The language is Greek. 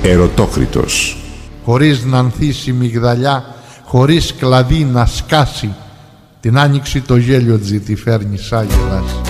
Ερωτόκριτος. Χωρίς να ανθίσει μυγδαλιά, χωρίς κλαδί να σκάσει, την άνοιξη το γέλιο της τη φέρνει σ' άγελας.